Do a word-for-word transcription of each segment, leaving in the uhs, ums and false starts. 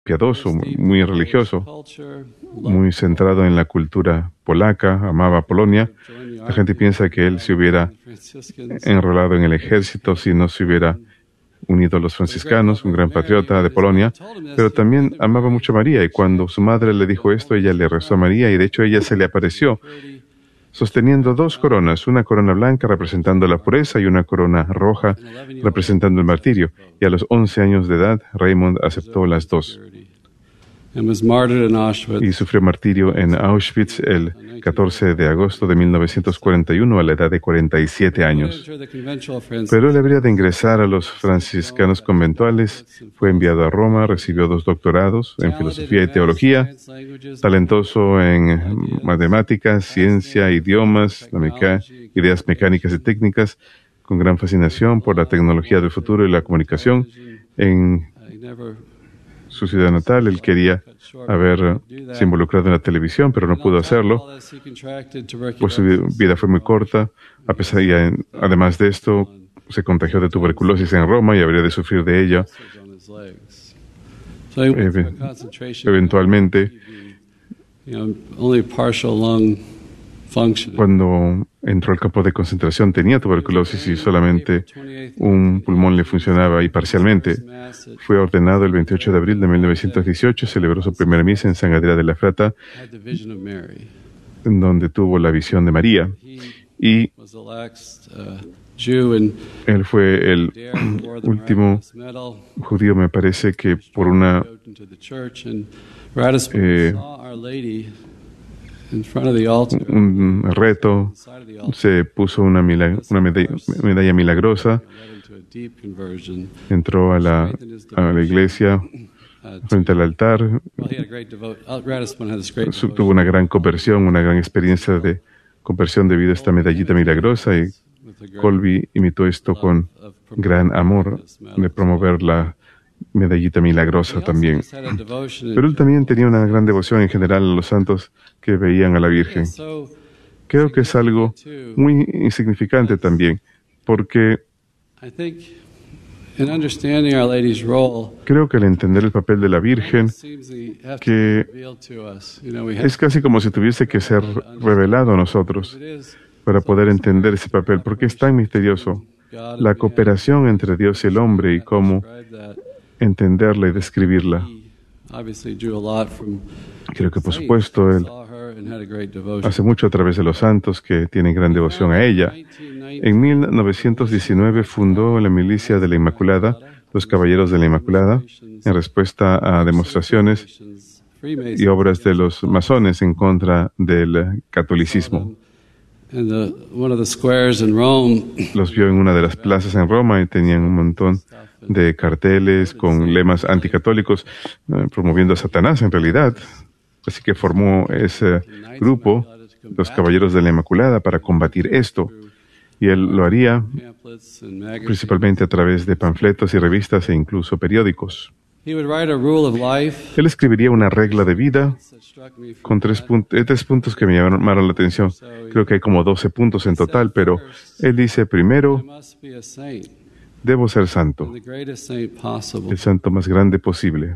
piadoso, muy religioso, muy centrado en la cultura polaca, amaba Polonia. La gente piensa que él se hubiera enrolado en el ejército si no se hubiera unido a los franciscanos, un gran patriota de Polonia, pero también amaba mucho a María, y cuando su madre le dijo esto, ella le rezó a María, y de hecho ella se le apareció sosteniendo dos coronas, una corona blanca representando la pureza y una corona roja representando el martirio, y a los once años de edad, Raymond aceptó las dos. Y sufrió martirio en Auschwitz el catorce de agosto de mil novecientos cuarenta y uno a la edad de cuarenta y siete años. Pero él habría de ingresar a los franciscanos conventuales, fue enviado a Roma, recibió dos doctorados en filosofía y teología, talentoso en matemáticas, ciencia, idiomas, la meca- ideas mecánicas y técnicas, con gran fascinación por la tecnología del futuro y la comunicación. En su ciudad natal, él quería haberse involucrado en la televisión, pero no pudo hacerlo, pues su vida fue muy corta. A pesar de, además de esto, se contagió de tuberculosis en Roma y habría de sufrir de ella. Eve- eventualmente, cuando entró al campo de concentración tenía tuberculosis y solamente un pulmón le funcionaba y parcialmente. Fue ordenado el veintiocho de abril de mil novecientos dieciocho, celebró su primera misa en San Adrià de la Frata, en donde tuvo la visión de María. Y él fue el último judío, me parece, que por una eh, un reto se puso una, milag- una medalla, medalla milagrosa, entró a la, a la iglesia frente al altar, su- tuvo una gran conversión, una gran experiencia de conversión debido a esta medallita milagrosa, y Colby imitó esto con gran amor de promover la medallita milagrosa también. Pero él también tenía una gran devoción en general a los santos que veían a la Virgen. Creo que es algo muy insignificante también, porque creo que al entender el papel de la Virgen, que es casi como si tuviese que ser revelado a nosotros para poder entender ese papel, porque es tan misterioso. La cooperación entre Dios y el hombre y cómo entenderla y describirla. Creo que, por supuesto, él hace mucho a través de los santos que tienen gran devoción a ella. En mil novecientos diecinueve fundó la Milicia de la Inmaculada, los Caballeros de la Inmaculada, en respuesta a demostraciones y obras de los masones en contra del catolicismo. Los vio en una de las plazas en Roma y tenían un montón de carteles con lemas anticatólicos, eh, promoviendo a Satanás en realidad. Así que formó ese grupo, los Caballeros de la Inmaculada, para combatir esto. Y él lo haría principalmente a través de panfletos y revistas e incluso periódicos. Él escribiría una regla de vida con tres, punt- eh, tres puntos que me llamaron la atención. Creo que hay como doce puntos en total, pero él dice, primero, debo ser santo, el santo más grande posible.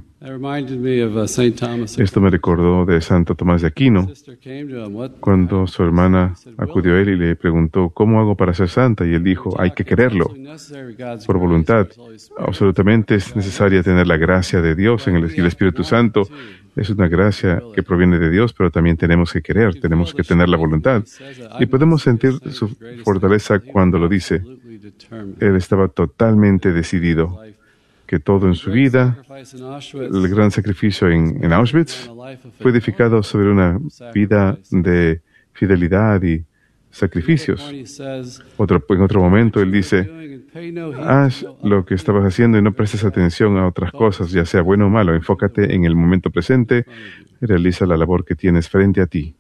Esto me recordó de Santo Tomás de Aquino, cuando su hermana acudió a él y le preguntó, ¿cómo hago para ser santa? Y él dijo, hay que quererlo, por voluntad. Absolutamente es necesaria tener la gracia de Dios en el, y el Espíritu Santo. Es una gracia que proviene de Dios, pero también tenemos que querer, tenemos que tener la voluntad. Y podemos sentir su fortaleza cuando lo dice. Él estaba totalmente decidido que todo en su vida, el gran sacrificio en, en Auschwitz, fue edificado sobre una vida de fidelidad y sacrificios. Otro, en otro momento él dice, haz lo que estabas haciendo y no prestes atención a otras cosas, ya sea bueno o malo. Enfócate en el momento presente y realiza la labor que tienes frente a ti.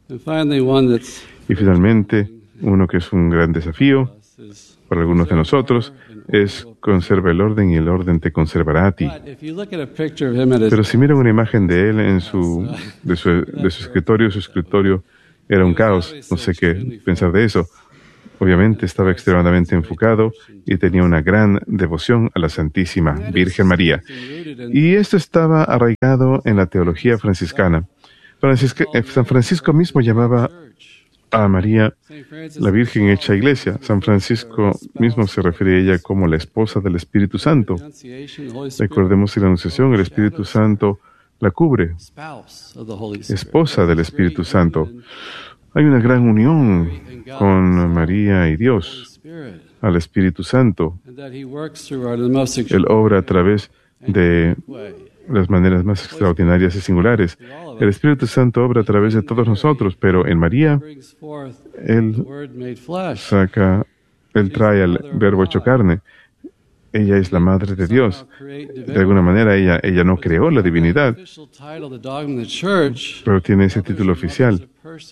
Y finalmente, uno que es un gran desafío para algunos de nosotros es conserva el orden y el orden te conservará a ti. Pero si miran una imagen de él en su, de su, de su escritorio, su escritorio era un caos. No sé qué pensar de eso. obviamente estaba extremadamente enfocado y tenía una gran devoción a la Santísima Virgen María. Y esto estaba arraigado en la teología franciscana. Francisca, eh, San Francisco mismo llamaba a María la Virgen hecha Iglesia. San Francisco mismo se refiere a ella como la esposa del Espíritu Santo. Recordemos en la Anunciación, el Espíritu Santo la cubre, esposa del Espíritu Santo. Hay una gran unión con María y Dios, al Espíritu Santo. Él obra a través de las maneras más extraordinarias y singulares. El Espíritu Santo obra a través de todos nosotros, pero en María, Él saca, Él trae al Verbo hecho carne. Ella es la Madre de Dios. De alguna manera, ella, ella no creó la divinidad, pero tiene ese título oficial.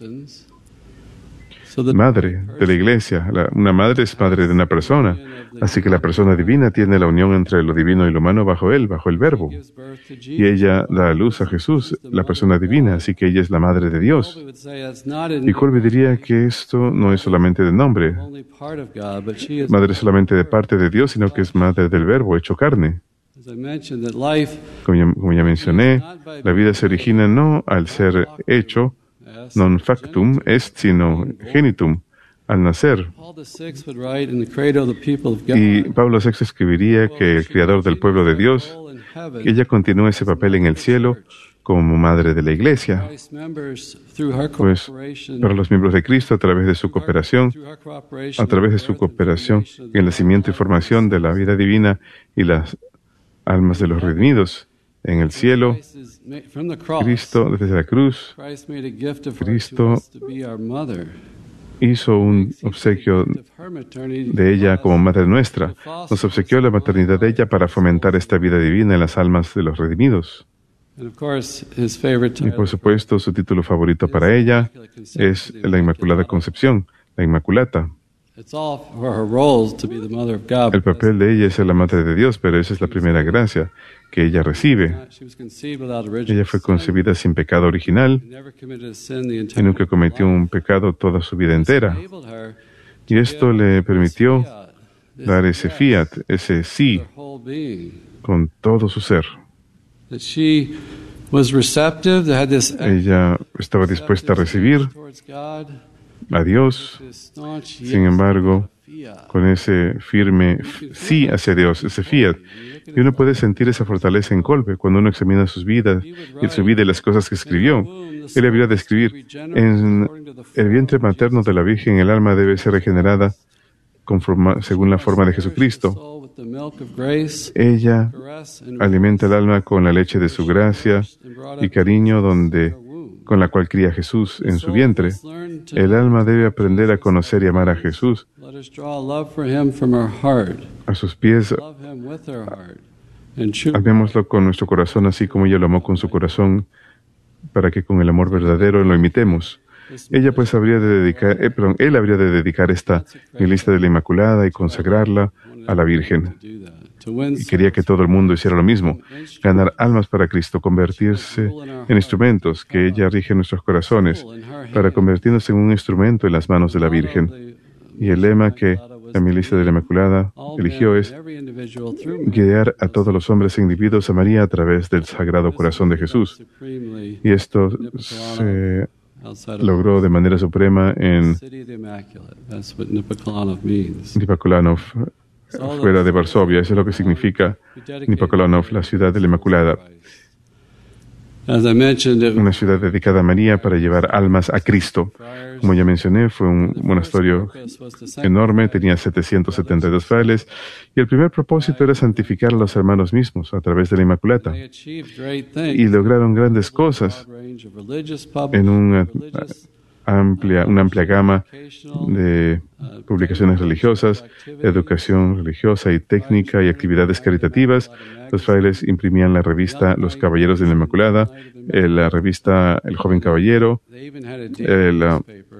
Madre de la Iglesia. La, una madre es madre de una persona. Así que la persona divina tiene la unión entre lo divino y lo humano bajo Él, bajo el Verbo. Y ella da a luz a Jesús, la persona divina, así que ella es la Madre de Dios. Y Colby diría que esto no es solamente de nombre, madre solamente de parte de Dios, sino que es madre del Verbo hecho carne. Como ya, como ya mencioné, la vida se origina no al ser hecho, non factum est, sino genitum, al nacer. Y Pablo sexto escribiría que el Creador del pueblo de Dios, que ella continúa ese papel en el cielo como Madre de la Iglesia. Pues para los miembros de Cristo, a través de su cooperación, a través de su cooperación en el nacimiento y formación de la vida divina y las almas de los redimidos, en el cielo, Cristo, desde la cruz, Cristo hizo un obsequio de ella como Madre nuestra. Nos obsequió la maternidad de ella para fomentar esta vida divina en las almas de los redimidos. Y por supuesto, su título favorito para ella es la Inmaculada Concepción, la Inmaculata. El papel de ella es ser la Madre de Dios, pero esa es la primera gracia que ella recibe. Ella fue concebida sin pecado original y nunca cometió un pecado toda su vida entera. Y esto le permitió dar ese fiat, ese sí, con todo su ser. Ella estaba dispuesta a recibir a Dios, sin embargo, con ese firme sí hacia Dios, ese fiat. Y uno puede sentir esa fortaleza en Kolbe cuando uno examina sus vidas y su vida y las cosas que escribió. Él habría de escribir: en el vientre materno de la Virgen, el alma debe ser regenerada conforma, según la forma de Jesucristo. Ella alimenta el alma con la leche de su gracia y cariño, donde con la cual cría Jesús en su vientre. El alma debe aprender a conocer y amar a Jesús. A sus pies, amémoslo con nuestro corazón, así como ella lo amó con su corazón, para que con el amor verdadero lo imitemos. Ella pues habría de dedicar, eh, perdón, él habría de dedicar esta lista de la Inmaculada y consagrarla a la Virgen. Y quería que todo el mundo hiciera lo mismo, ganar almas para Cristo, convertirse en instrumentos, que ella rige nuestros corazones, para convertirnos en un instrumento en las manos de la Virgen. Y el lema que la milista de la Inmaculada eligió es guiar a todos los hombres e individuos a María a través del Sagrado Corazón de Jesús. Y esto se logró de manera suprema en Nipakulanov, fuera de Varsovia. Eso es lo que significa Nipakulanov, la ciudad de la Inmaculada. Una ciudad dedicada a María para llevar almas a Cristo. Como ya mencioné, fue un monasterio enorme, tenía setecientos setenta y dos frailes, y el primer propósito era santificar a los hermanos mismos a través de la Inmaculata. Y lograron grandes cosas en una amplia, una amplia gama de publicaciones religiosas, educación religiosa y técnica y actividades caritativas. Los frailes imprimían la revista Los Caballeros de la Inmaculada, eh, la revista El Joven Caballero, el, uh,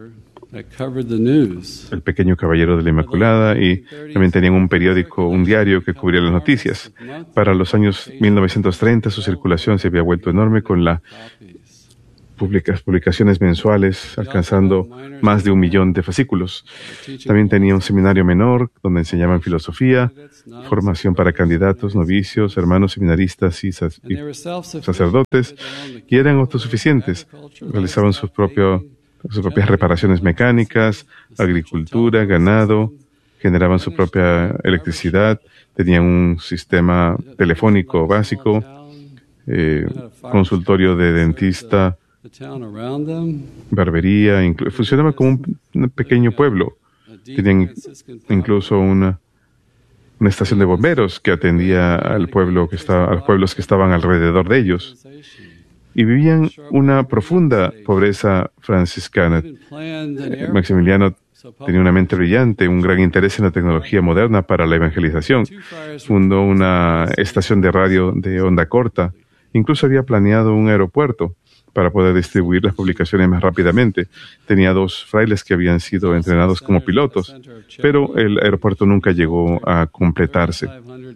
el Pequeño Caballero de la Inmaculada, y también tenían un periódico, un diario que cubría las noticias. Para los años mil novecientos treinta su circulación se había vuelto enorme con la publica, publicaciones mensuales, alcanzando más de un millón de fascículos. También tenía un seminario menor donde enseñaban filosofía, formación para candidatos, novicios, hermanos seminaristas y, sac y sacerdotes, y eran autosuficientes. Realizaban sus, propio, sus propias reparaciones mecánicas, agricultura, ganado, generaban su propia electricidad, tenían un sistema telefónico básico, eh, consultorio de dentista, barbería, funcionaba como un, un pequeño pueblo. Tenían incluso una, una estación de bomberos que atendía al pueblo que estaba, a los pueblos que estaban alrededor de ellos. Y vivían una profunda pobreza franciscana. Maximiliano tenía una mente brillante, un gran interés en la tecnología moderna para la evangelización. Fundó una estación de radio de onda corta. Incluso había planeado un aeropuerto para poder distribuir las publicaciones más rápidamente. Tenía dos frailes que habían sido entrenados como pilotos, pero el aeropuerto nunca llegó a completarse.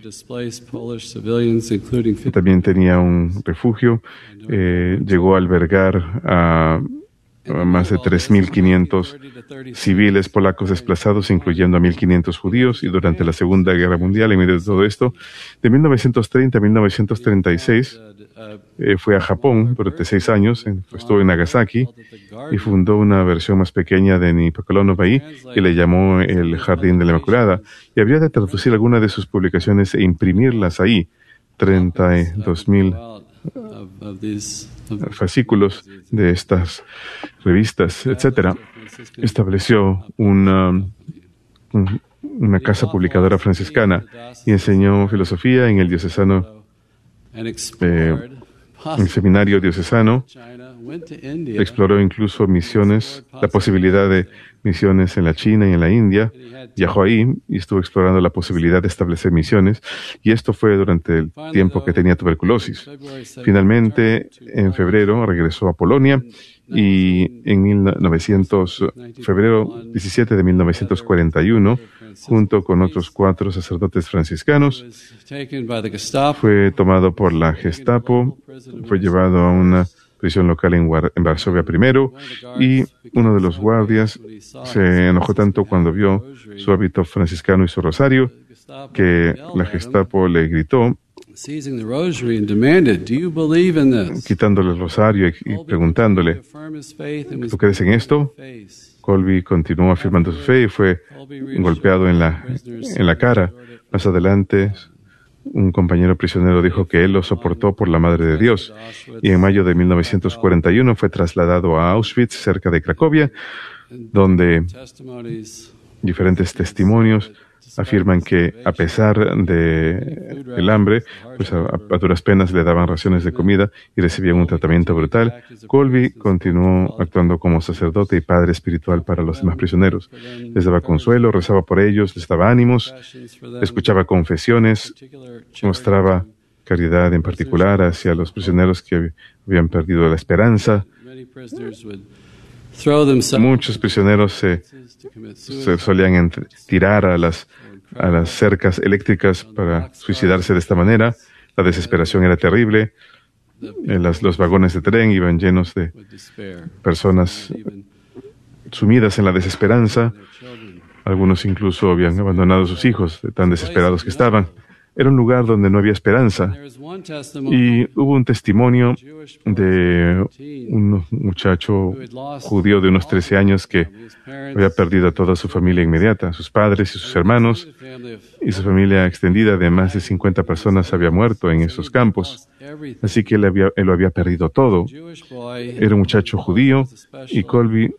También tenía un refugio, eh, llegó a albergar a, a más de tres mil quinientos civiles polacos desplazados, incluyendo a mil quinientos judíos, y durante la Segunda Guerra Mundial, en medio de todo esto, de mil novecientos treinta a mil novecientos treinta y seis, Eh, fue a Japón durante seis años, en, estuvo en Nagasaki y fundó una versión más pequeña de Nipacolonova-i que le llamó el Jardín de la Inmaculada, y había de traducir algunas de sus publicaciones e imprimirlas ahí, treinta y dos mil fascículos de estas revistas, etcétera. Estableció una, una casa publicadora franciscana y enseñó filosofía en el diocesano Eh, el seminario diocesano. Exploró incluso misiones, la posibilidad de misiones en la China y en la India. Viajó ahí y estuvo explorando la posibilidad de establecer misiones, y esto fue durante el tiempo que tenía tuberculosis. Finalmente, en febrero, regresó a Polonia y en mil novecientos, febrero diecisiete de mil novecientos cuarenta y uno, junto con otros cuatro sacerdotes franciscanos, fue tomado por la Gestapo, fue llevado a una prisión local en, en Varsovia primero, y uno de los guardias se enojó tanto cuando vio su hábito franciscano y su rosario, que la Gestapo le gritó, quitándole el rosario y, y preguntándole, ¿tú crees en esto? Colby continuó afirmando su fe y fue golpeado en la, en la cara. Más adelante, un compañero prisionero dijo que él lo soportó por la Madre de Dios, y en mayo de mil novecientos cuarenta y uno fue trasladado a Auschwitz, cerca de Cracovia, donde diferentes testimonios afirman que, a pesar de el hambre, pues a, a duras penas le daban raciones de comida y recibían un tratamiento brutal. Colby continuó actuando como sacerdote y padre espiritual para los demás prisioneros. Les daba consuelo, rezaba por ellos, les daba ánimos, escuchaba confesiones, mostraba caridad en particular hacia los prisioneros que habían perdido la esperanza. Muchos prisioneros se, se solían tirar a las, a las cercas eléctricas para suicidarse de esta manera. La desesperación era terrible. Las, los vagones de tren iban llenos de personas sumidas en la desesperanza. Algunos incluso habían abandonado a sus hijos, de tan desesperados que estaban. Era un lugar donde no había esperanza. Y hubo un testimonio de un muchacho judío de unos trece años que había perdido a toda su familia inmediata, sus padres y sus hermanos, y su familia extendida de más de cincuenta personas había muerto en esos campos. Así que él, había, él lo había perdido todo. Era un muchacho judío, y Colby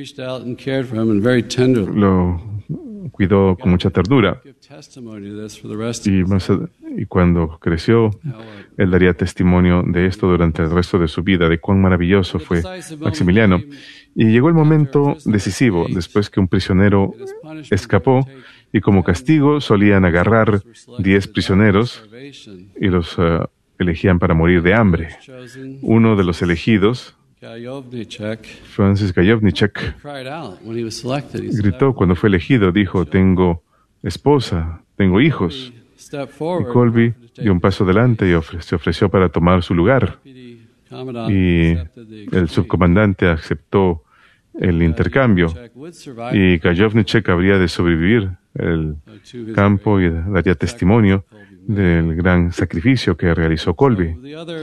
lo cuidó con mucha ternura. Y, más, y cuando creció, él daría testimonio de esto durante el resto de su vida, de cuán maravilloso fue Maximiliano. Y llegó el momento decisivo, después que un prisionero escapó, y como castigo solían agarrar diez prisioneros y los uh, elegían para morir de hambre. Uno de los elegidos, Francis Gajowniczek, gritó cuando fue elegido, dijo, tengo esposa, tengo hijos. Y Colby dio un paso adelante y ofre- se ofreció para tomar su lugar. y el subcomandante aceptó el intercambio y Kayovnicek habría de sobrevivir el campo y daría testimonio del gran sacrificio que realizó Colby.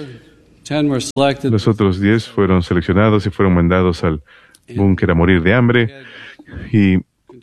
Los otros diez fueron seleccionados y fueron mandados al búnker a morir de hambre y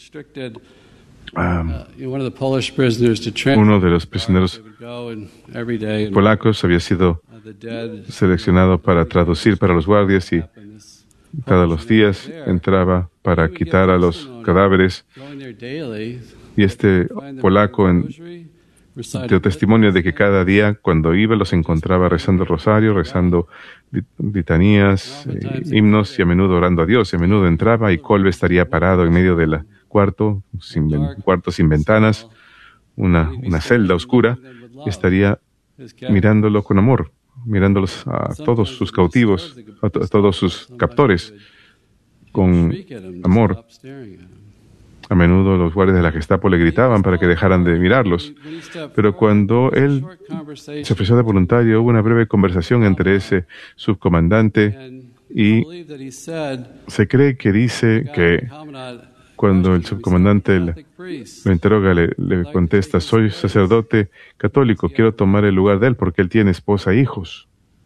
um, uno de los prisioneros polacos había sido seleccionado para traducir para los guardias y todos los días entraba para quitar a los cadáveres y este polaco en, dio testimonio de que cada día cuando iba los encontraba rezando el rosario, rezando litanías, eh, himnos y a menudo orando a Dios. Y a menudo entraba y Colby estaría parado en medio del cuarto, sin, cuarto sin ventanas, una, una celda oscura, y estaría mirándolo con amor, mirándolos a todos sus cautivos, a, to- a todos sus captores, con amor. A menudo los guardias de la Gestapo le gritaban para que dejaran de mirarlos. Pero cuando él se ofreció de voluntario, hubo una breve conversación entre ese subcomandante y se cree que dice que cuando el subcomandante le- lo interroga, le, le contesta: soy sacerdote católico, quiero tomar el lugar de él porque él tiene esposa e hijos.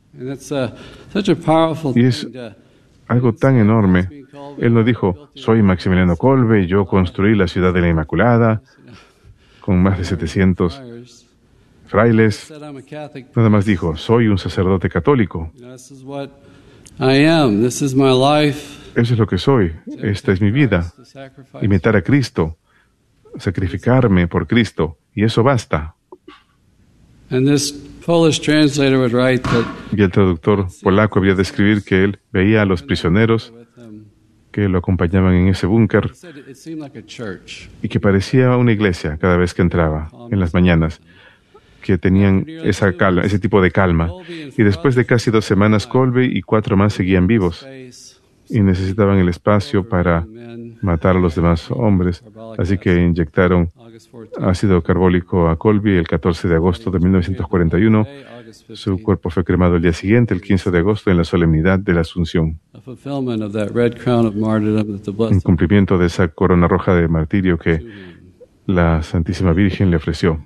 Y es algo tan enorme. Él no dijo: soy Maximiliano Kolbe, yo construí la ciudad de la Inmaculada con más de setecientos frailes. Nada más dijo: soy un sacerdote católico. Eso es lo que soy. Esta es mi vida. Imitar a Cristo, sacrificarme por Cristo, y eso basta. Y el traductor polaco había de escribir que él veía a los prisioneros que lo acompañaban en ese búnker y que parecía una iglesia cada vez que entraba en las mañanas, que tenían esa calma, ese tipo de calma. Y después de casi dos semanas, Colby y cuatro más seguían vivos y necesitaban el espacio para matar a los demás hombres. Así que inyectaron ácido carbólico a Colby el catorce de agosto de mil novecientos cuarenta y uno. Su cuerpo fue cremado el día siguiente, el quince de agosto, en la solemnidad de la Asunción, en cumplimiento de esa corona roja de martirio que la Santísima Virgen le ofreció.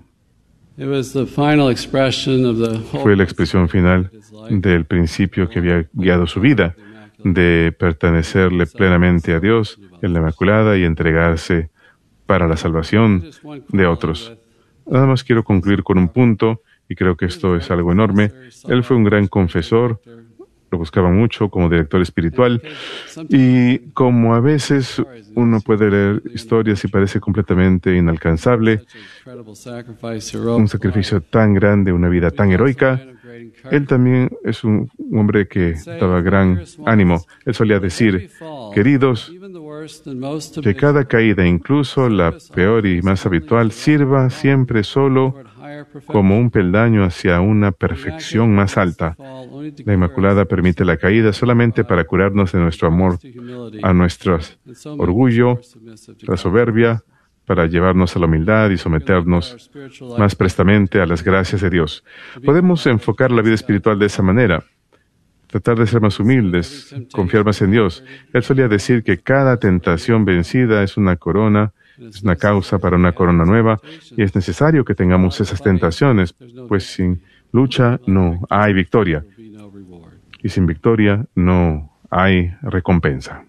Fue la expresión final del principio que había guiado su vida, de pertenecerle plenamente a Dios en la Inmaculada y entregarse para la salvación de otros. Nada más quiero concluir con un punto, y creo que esto es algo enorme. Él fue un gran confesor, lo buscaba mucho como director espiritual, y como a veces uno puede leer historias y parece completamente inalcanzable, un sacrificio tan grande, una vida tan heroica, él también es un hombre que daba gran ánimo. Él solía decir: queridos, que cada caída, incluso la peor y más habitual, sirva siempre solo como un peldaño hacia una perfección más alta. La Inmaculada permite la caída solamente para curarnos de nuestro amor a nuestro orgullo, la soberbia, para llevarnos a la humildad y someternos más prestamente a las gracias de Dios. Podemos enfocar la vida espiritual de esa manera, tratar de ser más humildes, confiar más en Dios. Él solía decir que cada tentación vencida es una corona, es una causa para una corona nueva, y es necesario que tengamos esas tentaciones, pues sin lucha no hay victoria, y sin victoria no hay recompensa.